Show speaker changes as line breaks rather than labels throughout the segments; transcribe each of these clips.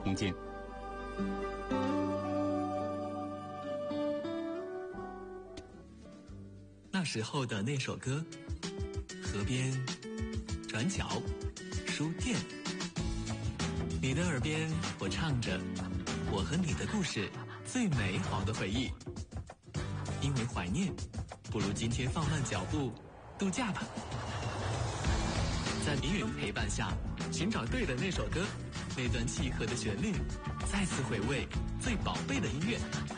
空间。
那时候的那首歌，河边、转角、书店，你的耳边我唱着我和你的故事，最美好的回忆。因为怀念，不如今天放慢脚步度假吧。在迷云陪伴下，寻找对的那首歌，那段契合的旋律，再次回味最宝贝的音乐。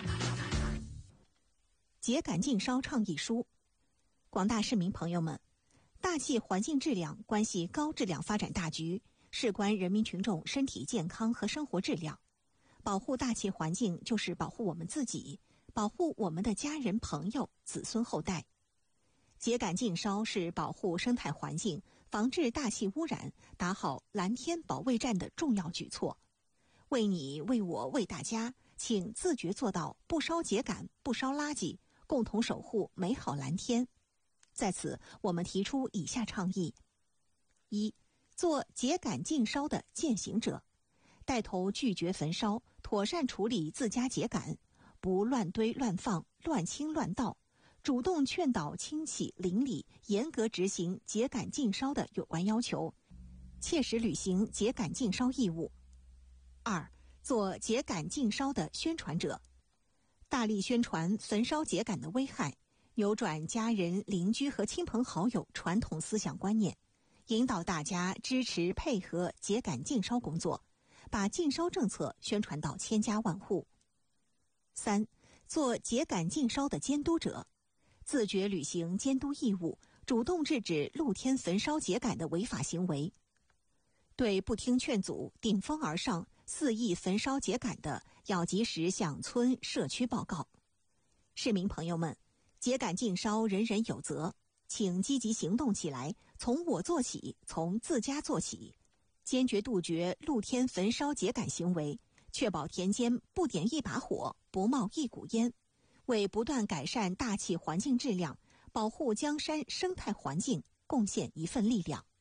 秸秆禁烧倡议书。广大市民朋友们，大气环境质量关系高质量发展大局，事关人民群众身体健康和生活质量。保护大气环境就是保护我们自己，保护我们的家人朋友、子孙后代。秸秆禁烧是保护生态环境、防治大气污染、打好蓝天保卫战的重要举措。为你、为我、为大家，请自觉做到不烧秸秆、不烧垃圾，共同守护美好蓝天。在此，我们提出以下倡议：一、做秸秆禁烧的践行者，带头拒绝焚烧，妥善处理自家秸秆，不乱堆乱放、乱倾乱倒，主动劝导亲戚邻里严格执行秸秆禁烧的有关要求，切实履行秸秆禁烧义务。二、做秸秆禁烧的宣传者，大力宣传焚烧秸秆的危害，扭转家人、邻居和亲朋好友传统思想观念，引导大家支持配合秸秆禁烧工作，把禁烧政策宣传到千家万户。三、做秸秆禁烧的监督者，自觉履行监督义务，主动制止露天焚烧秸秆的违法行为。对不听劝阻、顶风而上、肆意焚烧秸秆的，要及时向村社区报告。市民朋友们，秸秆禁烧人人有责，请积极行动起来，从我做起，从自家做起，坚决杜绝露天焚烧秸秆行为，确保田间不点一把火，不冒一股烟，为不断改善大气环境质量、保护江山生态环境贡献一份力量。